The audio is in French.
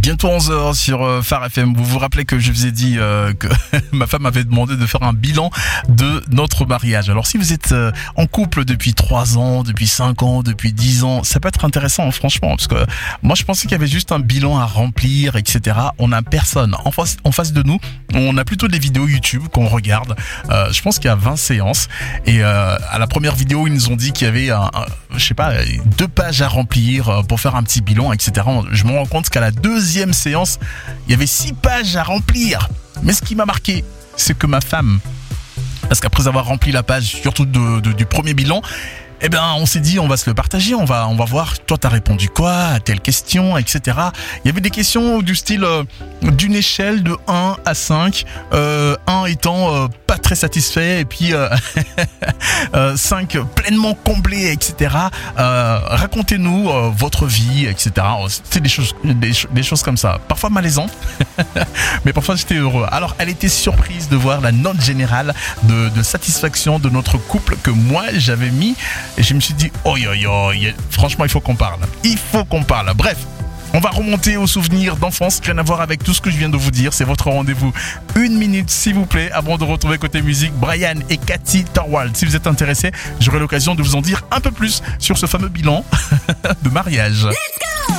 Bientôt 11h sur Phare FM. Vous vous rappelez que je vous ai dit que ma femme m'avait demandé de faire un bilan de notre mariage. Alors si vous êtes en couple depuis 3 ans, depuis 5 ans, depuis 10 ans, ça peut être intéressant franchement, parce que moi je pensais qu'il y avait juste un bilan à remplir, etc. On n'a personne en face de nous. On a plutôt des vidéos YouTube qu'on regarde. Je pense qu'il y a 20 séances et à la première vidéo ils nous ont dit qu'il y avait je sais pas, 2 pages à remplir pour faire un petit bilan, etc. Je me rends compte qu'à la deuxième séance, il y avait 6 pages à remplir. Mais ce qui m'a marqué, c'est que ma femme, parce qu'après avoir rempli la page, surtout du premier bilan, eh ben, on s'est dit, on va se le partager, on va voir, toi t'as répondu quoi à telle question, etc. Il y avait des questions du style, d'une échelle de 1 à 5, 1 étant pas très satisfait, et puis 5 pleinement comblé, etc. Racontez-nous votre vie, etc. C'était des choses comme ça, parfois malaisantes, mais parfois j'étais heureux. Alors elle était surprise de voir la note générale de satisfaction de notre couple que moi j'avais mis. Et je me suis dit, franchement, il faut qu'on parle. Bref, on va remonter aux souvenirs d'enfance, rien à voir avec tout ce que je viens de vous dire. C'est votre rendez-vous. 1 minute, s'il vous plaît, avant de retrouver côté musique Brian et Cathy Torwald. Si vous êtes intéressés, j'aurai l'occasion de vous en dire un peu plus sur ce fameux bilan de mariage.